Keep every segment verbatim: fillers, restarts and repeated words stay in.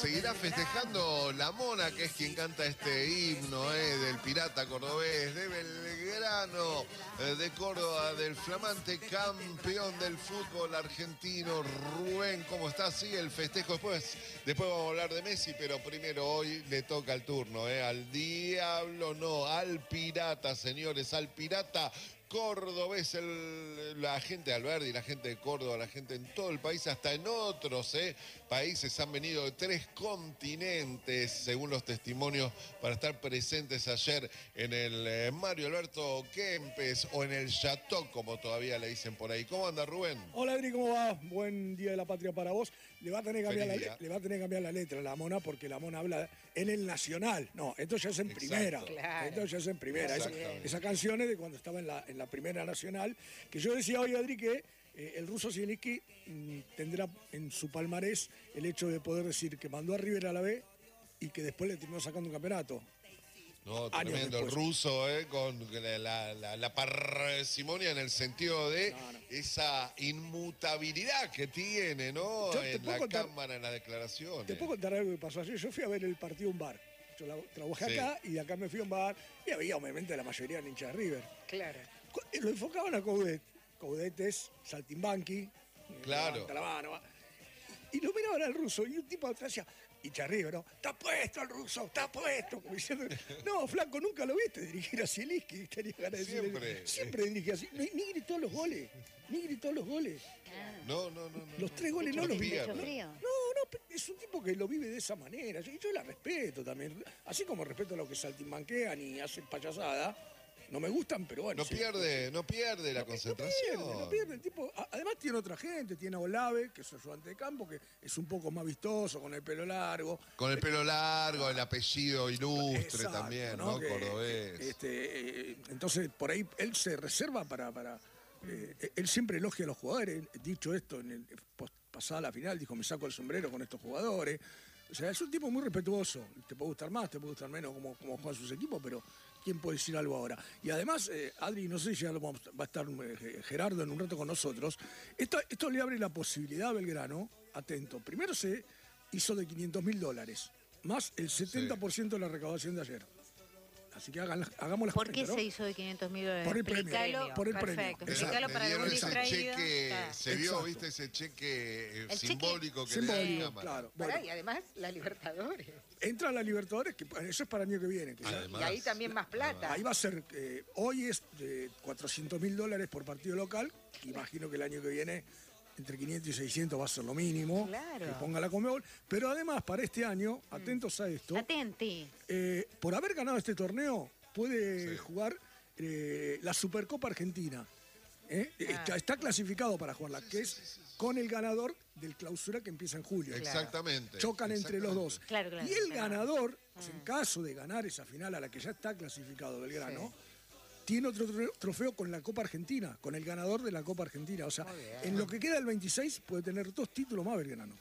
Seguirá festejando la Mona, que es quien canta este himno eh, del pirata cordobés, de Belgrano, eh, de Córdoba, del flamante campeón del fútbol argentino, Rubén. ¿Cómo está? Sigue el festejo después. Después vamos a hablar de Messi, pero primero hoy le toca el turno, eh, al diablo no, al pirata, señores, al pirata cordobés, el, la gente de Alberdi, la gente de Córdoba, la gente en todo el país, hasta en otros eh, países han venido de tres continentes, según los testimonios, para estar presentes ayer en el eh, Mario Alberto Kempes o en el Chateau, como todavía le dicen por ahí. ¿Cómo anda, Rubén? Hola, Adri, ¿cómo va? Buen Día de la Patria para vos. Le va a tener que cambiar, la, le va a tener que cambiar la letra a la Mona, porque la Mona habla en el Nacional. No, esto ya es en Exacto. primera. Claro. Esto ya es en primera. Esa, esa canción es de cuando estaba en la, en la Primera Nacional, que yo decía hoy, Adri, que eh, el ruso Zielinski mmm, tendrá en su palmarés el hecho de poder decir que mandó a River a la B y que después le terminó sacando un campeonato. No, Años tremendo, el después. ruso, eh, con la, la, la, la parsimonia en el sentido de No, no. esa inmutabilidad que tiene, ¿no? Yo te En puedo la contar- cámara, en las declaraciones. Te puedo contar algo que pasó ayer. Yo fui a ver el partido a un bar. Yo la- trabajé Sí. acá y de acá me fui a un bar y había obviamente la mayoría de hinchas de River. Claro. Cu- Lo enfocaban a Coudet. Coudet es saltimbanqui. eh, Claro. levanta la mano, va. Y lo miraban al ruso y un tipo atrás decía, hincha River, ¿no? Está puesto el ruso, está puesto. Como diciendo, no, flaco, nunca lo viste dirigir a Zielinski. Tenía ganas de decirle- Siempre. Siempre dirigía así. Ni, ni gritó los goles. Ni gritó los goles. No, no, no, no. Los no. tres goles no Los los pierde. vive. frío. No, no, pe- es un tipo que lo vive de esa manera. Yo, yo la respeto también. Así como respeto a los que saltimbanquean y hacen payasada. No me gustan, pero bueno. No sí. pierde, no pierde la No concentración. pierde, no pierde. El tipo, a- además tiene otra gente, tiene a Olave, que es su ayudante de campo, que es un poco más vistoso, con el pelo largo. Con el pelo largo, el apellido ilustre Exacto, también, ¿no? Que, Cordobés. Este, eh, entonces, por ahí él se reserva para... para eh, él siempre elogia a los jugadores. Dicho esto, en el, post- pasada la final, dijo, me saco el sombrero con estos jugadores. O sea, es un tipo muy respetuoso. Te puede gustar más, te puede gustar menos como, como juegan sus equipos, pero ¿quién puede decir algo ahora? Y además, eh, Adri, no sé si ya lo vamos- va a estar eh, Gerardo en un rato con nosotros. Esto, esto le abre la posibilidad a Belgrano, atento, primero se hizo de quinientos mil dólares, más el setenta por ciento de la recaudación de ayer. Así que hagan, hagamos las ¿Por qué cuentas, ¿no? se hizo de quinientos mil dólares? Por el premio. Explícalo. Por el premio. Perfecto. Exacto. Explícalo Le para dieron algún ese distraído. cheque, Claro. se vio, Exacto. viste, ese cheque eh, El cheque simbólico que simbólico, le da la cámara. claro. Pará, Bueno, y además la Libertadores. entra a la Libertadores, que bueno, eso es para el año que viene. Que ya- Además. Y ahí también más plata. ahí va a ser, eh, hoy es de cuatrocientos mil dólares por partido local, que imagino que el año que viene entre quinientos y seiscientos va a ser lo mínimo, Claro. que ponga la Conmebol, pero además para este año, atentos a esto, Atenti. eh, por haber ganado este torneo, puede Sí. jugar eh, la Supercopa Argentina. ¿eh? Ah. Está, está clasificado para jugarla, que es con el ganador del clausura que empieza en julio. Exactamente. Chocan entre los dos. Claro, claro, y el claro. ganador, en caso de ganar esa final a la que ya está clasificado Belgrano, tiene otro tro- trofeo con la Copa Argentina, con el ganador de la Copa Argentina. O sea, Muy bien. en lo que queda el veintiséis puede tener dos títulos más Belgrano.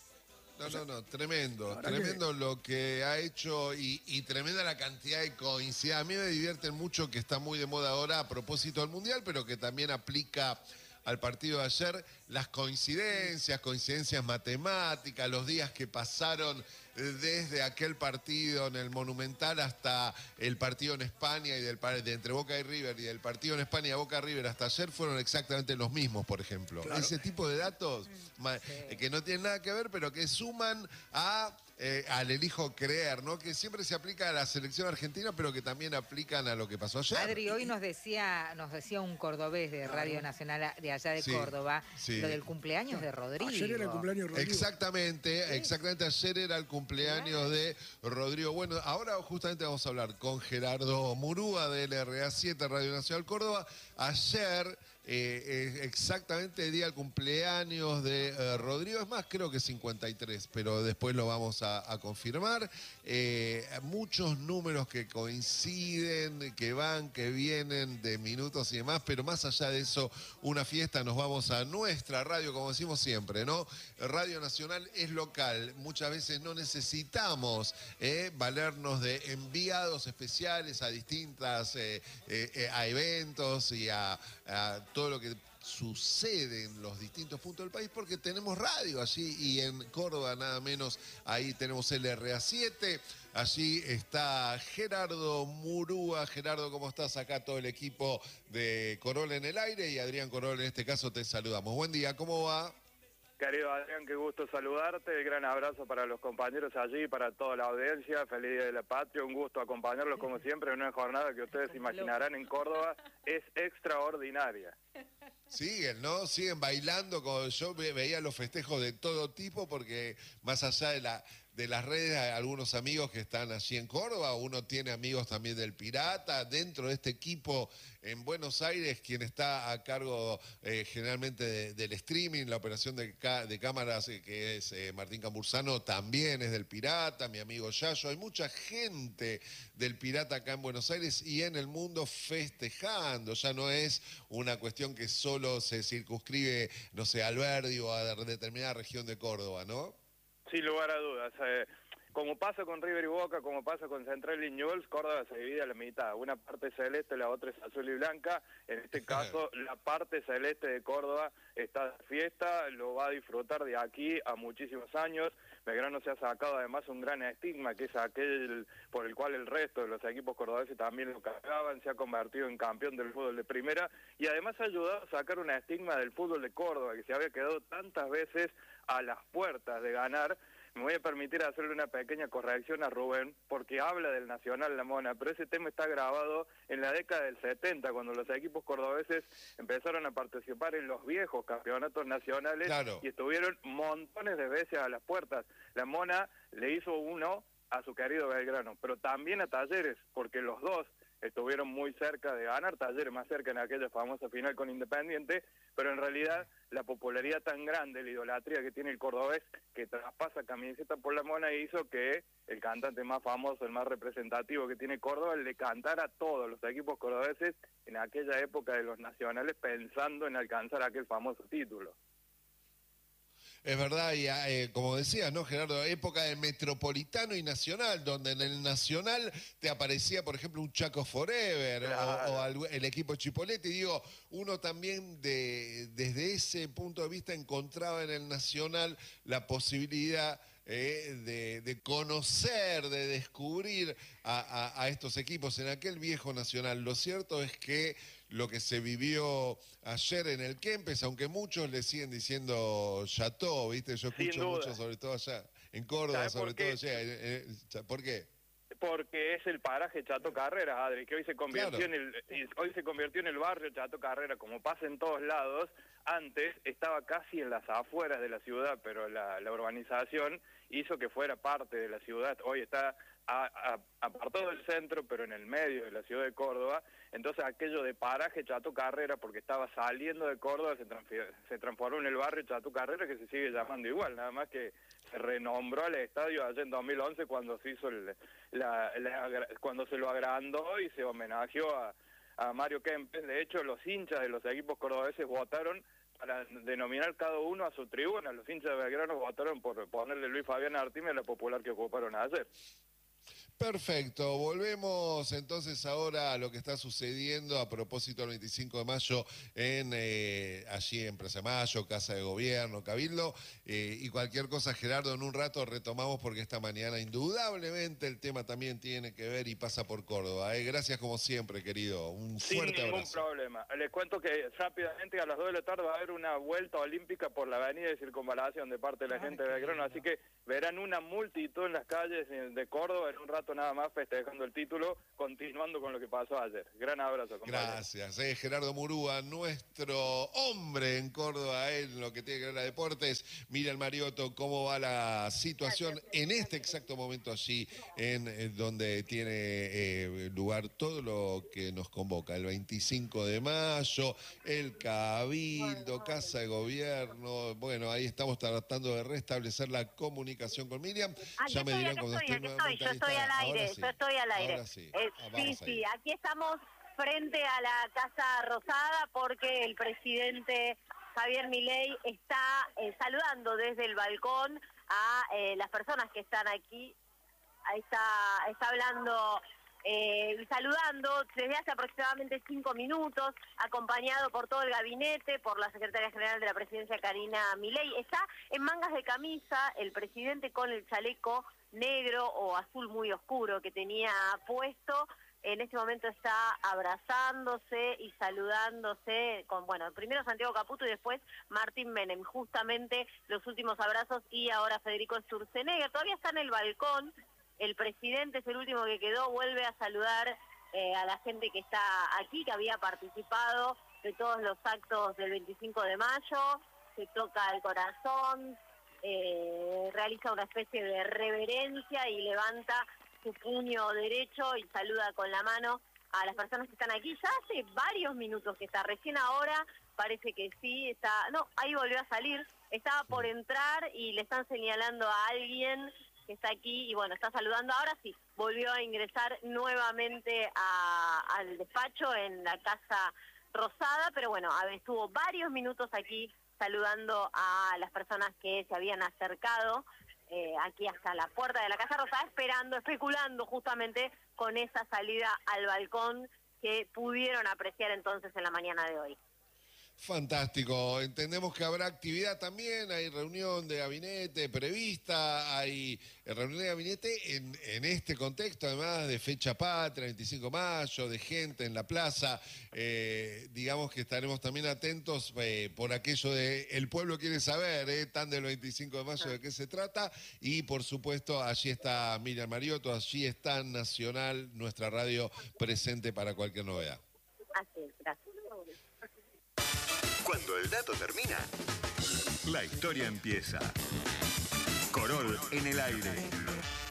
No, no, no, tremendo, la verdad tremendo lo que ha hecho y, y tremenda la cantidad de coincidencias. A mí me divierten mucho, que está muy de moda ahora a propósito del Mundial, pero que también aplica al partido de ayer, las coincidencias, coincidencias matemáticas, los días que pasaron desde aquel partido en el Monumental hasta el partido en España y del par- de entre Boca y River, y del partido en España y Boca River hasta ayer fueron exactamente los mismos, por ejemplo. Claro. Ese tipo de datos ma- eh, que no tienen nada que ver, pero que suman a eh, al elijo creer, ¿no? Que siempre se aplica a la selección argentina, pero que también aplican a lo que pasó ayer. Adri, hoy nos decía, nos decía un cordobés de Radio Nacional de allá de Sí, Córdoba, sí. lo del cumpleaños de Rodrigo. Ayer era el cumpleaños de Rodrigo. Exactamente, exactamente. Ayer era el cumpleaños de Rodrigo. Bueno, ahora justamente vamos a hablar con Gerardo Murúa de L R A siete, Radio Nacional Córdoba. Ayer, eh, eh, exactamente el día del cumpleaños de eh, Rodrigo. Es más, creo que cincuenta y tres, pero después lo vamos a, a confirmar. Eh, muchos números que coinciden, que van, que vienen de minutos y demás, pero más allá de eso, una fiesta. Nos vamos a nuestra radio, como decimos siempre, ¿no? Radio Nacional es local. Muchas veces no necesitamos eh, valernos de enviados especiales a distintas, eh, eh, eh, a eventos y a, a todo lo que sucede en los distintos puntos del país, porque tenemos radio allí y en Córdoba nada menos, ahí tenemos el R A siete, allí está Gerardo Murúa. Gerardo, ¿cómo estás? Acá todo el equipo de Corol en el aire y Adrián Corol en este caso te saludamos. Buen día, ¿cómo va? Querido Adrián, qué gusto saludarte, gran abrazo para los compañeros allí, para toda la audiencia, feliz Día de la Patria, un gusto acompañarlos como siempre en una jornada que ustedes imaginarán en Córdoba, es extraordinaria. Siguen, ¿no? Siguen bailando, como yo veía los festejos de todo tipo, porque más allá de la de las redes hay algunos amigos que están allí en Córdoba, uno tiene amigos también del Pirata, dentro de este equipo en Buenos Aires, quien está a cargo eh, generalmente de, del streaming, la operación de, de cámaras, eh, que es eh, Martín Cambursano, también es del Pirata, mi amigo Yayo, hay mucha gente del Pirata acá en Buenos Aires y en el mundo festejando, ya no es una cuestión que solo se circunscribe, no sé, al Verdi o a determinada región de Córdoba, ¿no? Sin lugar a dudas. Eh, como pasa con River y Boca, como pasa con Central y Newell's, Córdoba se divide a la mitad. Una parte celeste, la otra es azul y blanca. En este caso, la parte celeste de Córdoba está de fiesta, lo va a disfrutar de aquí a muchísimos años. Belgrano se ha sacado además un gran estigma, que es aquel por el cual el resto de los equipos cordobeses también lo cargaban, se ha convertido en campeón del fútbol de primera y además ha ayudado a sacar un estigma del fútbol de Córdoba, que se había quedado tantas veces a las puertas de ganar. Me voy a permitir hacerle una pequeña corrección a Rubén, porque habla del Nacional La Mona, pero ese tema está grabado en la década del setenta, cuando los equipos cordobeses empezaron a participar en los viejos campeonatos nacionales, claro, y estuvieron montones de veces a las puertas. La Mona le hizo uno a su querido Belgrano, pero también a Talleres, porque los dos estuvieron muy cerca de ganar, Talleres más cerca en aquella famosa final con Independiente, pero en realidad la popularidad tan grande, la idolatría que tiene el cordobés, que traspasa camiseta por la Mona, hizo que el cantante más famoso, el más representativo que tiene Córdoba, le cantara a todos los equipos cordobeses en aquella época de los nacionales, pensando en alcanzar aquel famoso título. Es verdad, y eh, como decías, ¿no, Gerardo? Época de Metropolitano y Nacional, donde en el Nacional te aparecía, por ejemplo, un Chaco Forever, claro, o, o el equipo Chipolete. Y digo, uno también de, desde ese punto de vista encontraba en el Nacional la posibilidad Eh, de, de conocer, de descubrir a, a, a estos equipos en aquel viejo Nacional. Lo cierto es que lo que se vivió ayer en el Kempes, aunque muchos le siguen diciendo Chateau, ¿viste? Yo escucho mucho, sobre todo allá en Córdoba, sobre todo allá. Eh, eh, ¿Por qué? Porque es el paraje Chato Carreras, Adri, que hoy se convirtió, claro, en el hoy se convirtió en el barrio Chato Carreras, como pasa en todos lados. Antes estaba casi en las afueras de la ciudad, pero la, la urbanización hizo que fuera parte de la ciudad. Hoy está a, a, apartado del centro, pero en el medio de la ciudad de Córdoba. Entonces aquello de paraje Chato Carreras, porque estaba saliendo de Córdoba, se, se transformó en el barrio Chato Carreras, que se sigue llamando igual, nada más que se renombró al estadio allá en dos mil once cuando se hizo el, la, la, cuando se lo agrandó y se homenajeó a, a Mario Kempes. De hecho, los hinchas de los equipos cordobeses votaron para denominar cada uno a su tribuna. Los hinchas de Belgrano votaron por ponerle Luis Fabián Artime a la popular que ocuparon ayer. Perfecto, volvemos entonces ahora a lo que está sucediendo a propósito del veinticinco de mayo en eh, allí en Plaza Mayo, Casa de Gobierno, Cabildo, eh, y cualquier cosa, Gerardo, en un rato retomamos porque esta mañana indudablemente el tema también tiene que ver y pasa por Córdoba. ¿eh? Gracias como siempre, querido, un Sin fuerte ningún abrazo. problema. Les cuento que rápidamente a las dos de la tarde va a haber una vuelta olímpica por la avenida de Circunvalación de parte de la Ay, gente de Belgrano, así que verán una multitud en las calles de Córdoba en un rato nada más festejando el título, continuando con lo que pasó ayer. Gran abrazo, compañero. Gracias, eh, Gerardo Murúa, nuestro hombre en Córdoba, eh, en lo que tiene que ver a deportes. Miriam Mariotto, cómo va la situación en este exacto momento allí, en, en donde tiene eh, lugar todo lo que nos convoca, el veinticinco de mayo, el Cabildo, Casa de Gobierno. Bueno, ahí estamos tratando de restablecer la comunicación con Miriam. Aquí ya me estoy, dirán aquí cuando estoy, esté aquí estoy, yo estoy al aire, sí, yo estoy al aire. Ahora sí, eh, ah, sí, sí, aquí estamos frente a la Casa Rosada porque el presidente Javier Milei está eh, saludando desde el balcón a eh, las personas que están aquí. Ahí está, está hablando eh, y saludando desde hace aproximadamente cinco minutos, acompañado por todo el gabinete, por la secretaria general de la presidencia, Karina Milei. Está en mangas de camisa el presidente con el chaleco negro o azul muy oscuro que tenía puesto. En este momento está abrazándose y saludándose con, bueno, primero Santiago Caputo y después Martín Menem, justamente los últimos abrazos, y ahora Federico Sturzenegger. Todavía está en el balcón, el presidente es el último que quedó, vuelve a saludar eh, a la gente que está aquí, que había participado de todos los actos del veinticinco de mayo, se toca el corazón, eh, realiza una especie de reverencia y levanta su puño derecho y saluda con la mano a las personas que están aquí. Ya hace varios minutos que está, recién ahora parece que sí, está, no, ahí volvió a salir, estaba por entrar y le están señalando a alguien que está aquí y bueno, está saludando, ahora sí, volvió a ingresar nuevamente a, al despacho en la Casa Rosada, pero bueno, a ver, estuvo varios minutos aquí saludando a las personas que se habían acercado Eh, aquí hasta la puerta de la Casa Rosada, esperando, especulando justamente con esa salida al balcón que pudieron apreciar entonces en la mañana de hoy. Fantástico, entendemos que habrá actividad también, hay reunión de gabinete prevista, hay reunión de gabinete en, en este contexto, además de fecha patria, veinticinco de mayo, de gente en la plaza, eh, digamos que estaremos también atentos eh, por aquello de el pueblo quiere saber, eh, tan del veinticinco de mayo de qué se trata, y por supuesto allí está Miriam Mariotto, allí está Nacional, nuestra radio presente para cualquier novedad. Así es, gracias. Cuando el dato termina, la historia empieza. Corol en el aire.